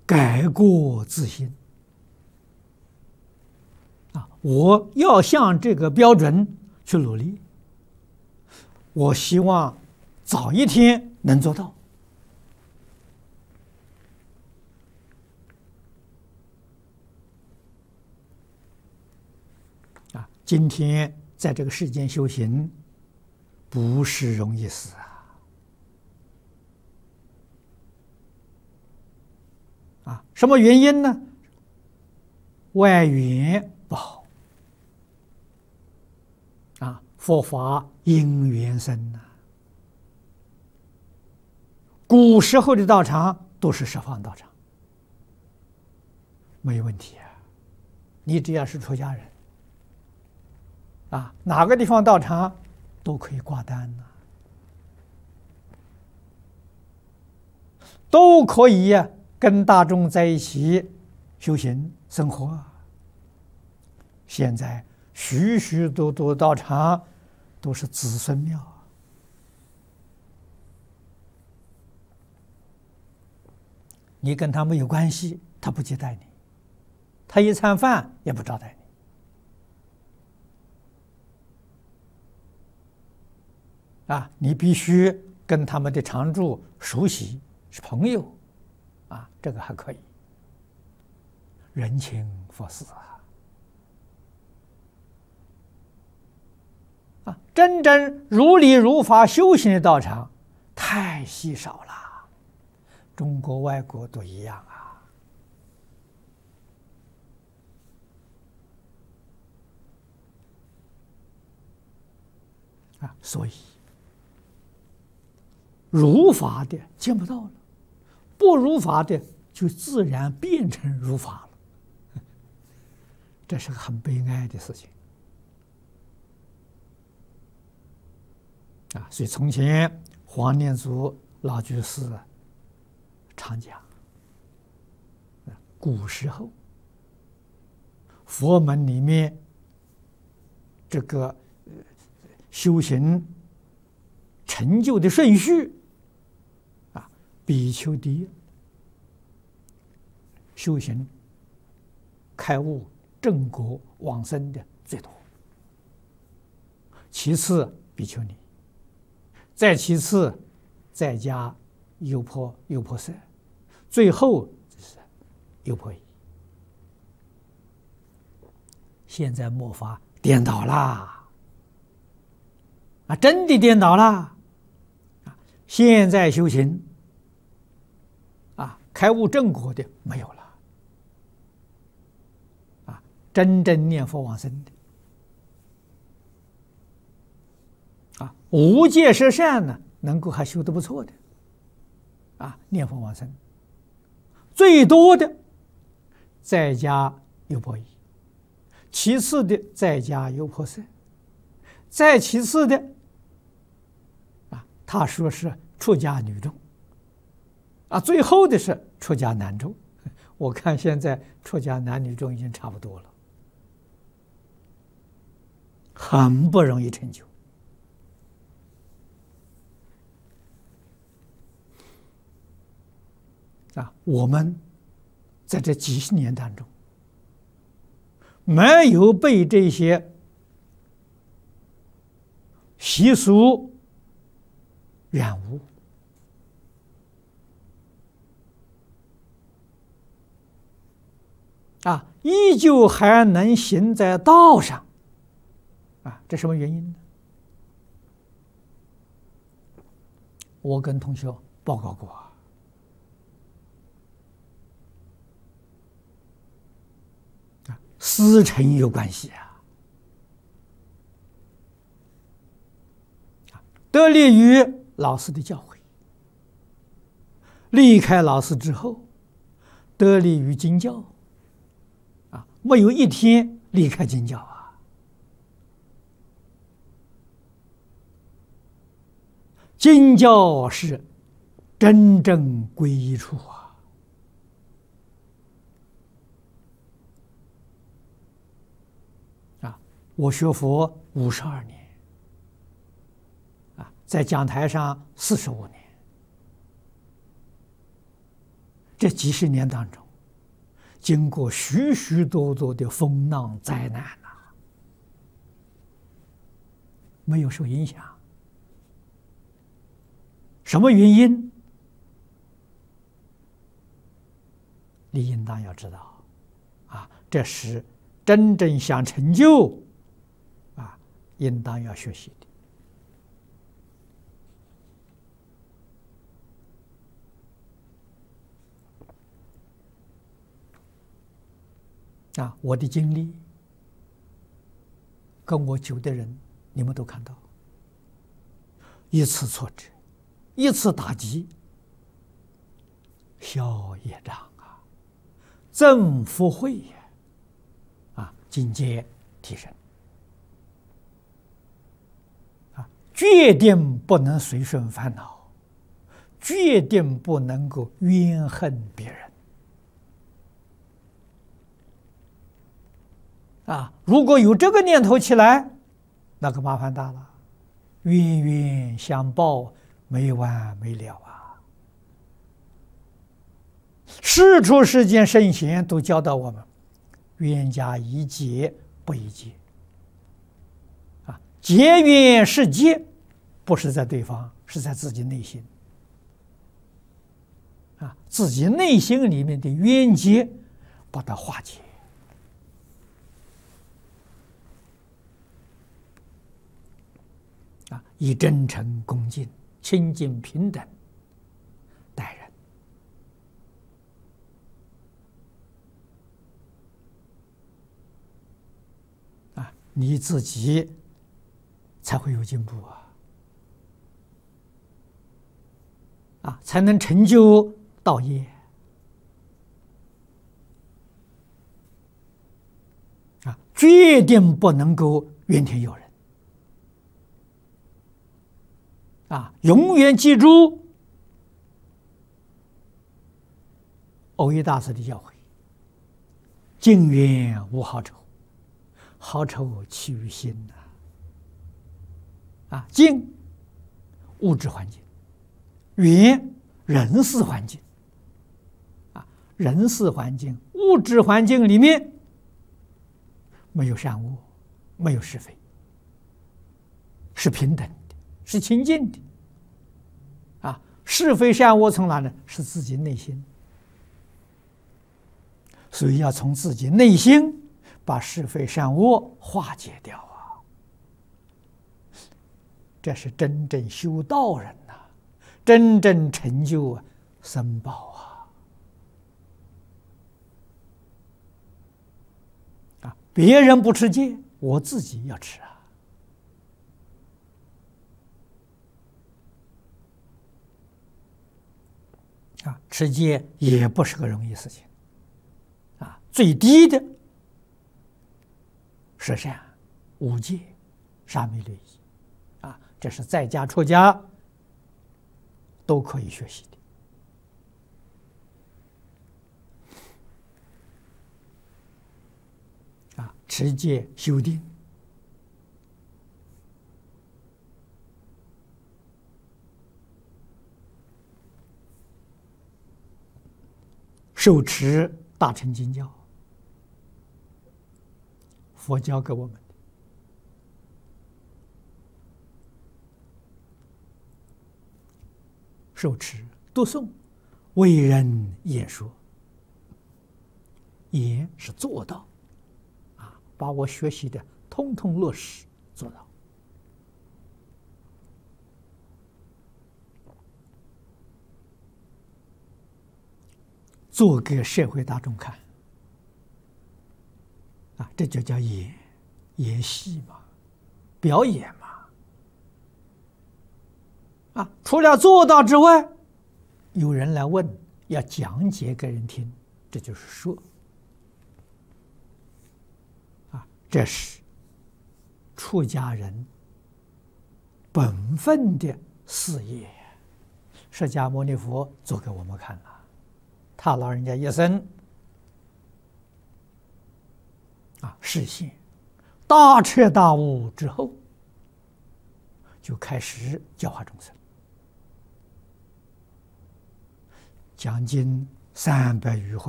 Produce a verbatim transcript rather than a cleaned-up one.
改过自新啊！我要向这个标准去努力，我希望早一天能做到。啊，今天在这个世间修行，不是容易事啊！啊，什么原因呢？外缘不好啊，佛法因缘生呐。古时候的道场都是十方道场，没有问题啊。你只要是出家人啊，哪个地方道场都可以挂单呐、啊，都可以呀、啊，跟大众在一起修行生活。现在许许多多道场都是子孙庙，你跟他没有关系，他不接待你，他一餐饭也不招待你啊！你必须跟他们的常住熟悉，是朋友啊，这个还可以，人情佛事啊。啊，真正如理如法修行的道场太稀少了，中国外国都一样啊。啊，所以如法的见不到了，不如法的就自然变成如法了，这是个很悲哀的事情。啊，所以从前黄念祖老居士常讲，古时候佛门里面这个修行成就的顺序啊，比丘第一，修行开悟正果往生的最多，其次比丘尼，再其次在家优婆优婆塞，最后就是优婆夷。现在末法颠倒啦，啊，真的颠倒啦！啊，现在修行啊，开悟正果的没有了，啊，真正念佛往生的。啊，无戒十善呢，能够还修得不错的，啊，念佛往生，最多的在家优婆夷，其次的在家优婆塞，再其次的，啊，他说是出家女众，啊，最后的是出家男众。我看现在出家男女众已经差不多了，很不容易成就。啊，我们在这几十年当中，没有被这些习俗染污，啊，依旧还能行在道上，啊，这什么原因呢？我跟同学报告过啊。师承有关系啊，得力于老师的教诲，离开老师之后，得力于经教，啊，没有一天离开经教啊。经教是真正皈依处啊。我学佛五十二年，啊，在讲台上四十五年， 这几十年当中，经过许许多多的风浪灾难呐、啊，没有受影响。什么原因？你应当要知道，啊，这是真正想成就，啊，应当要学习的。啊，我的经历，跟我久的人，你们都看到，一次挫折，一次打击，消业障啊，增福慧也，啊，境界提升，啊，决定不能随顺烦恼，决定不能够怨恨别人。啊，如果有这个念头起来，那个麻烦大了，冤冤相报，没完没了啊！世出世间圣贤都教导我们：冤家宜解不宜结。啊，结冤是结，不是在对方，是在自己内心。啊，自己内心里面的冤结，把它化解。啊，以真诚、恭敬、清净、平等待人。啊，你自己才会有进步啊！啊，才能成就道业。啊，决定不能够怨天尤人。啊，永远记住耦一大师的教诲：近冤无好仇，好仇起于心呐。啊，近物质环境，冤人事环境。啊，人事环境、物质环境里面没有善恶，没有是非，是平等。是清净的，啊，是非善恶从哪呢？是自己内心，所以要从自己内心把是非善恶化解掉啊！这是真正修道人呐、啊，真正成就啊僧宝啊！啊，别人不持戒，我自己要持啊！啊，持戒也不是个容易事情，啊，最低的十善、五戒、沙弥律仪，啊，这是在家出家都可以学习的。啊，持戒修定，受持大乘经教，佛教给我们的。受持读诵，为人演说，言是做到，啊，把我学习的通通落实做到。做给社会大众看，啊，这就叫演演戏嘛，表演嘛。啊，除了做到之外，有人来问，要讲解给人听，这就是说。啊，这是出家人本分的事业，释迦牟尼佛做给我们看了。他老人家一生啊实现大彻大悟之后，就开始教化众生，讲经三百余回。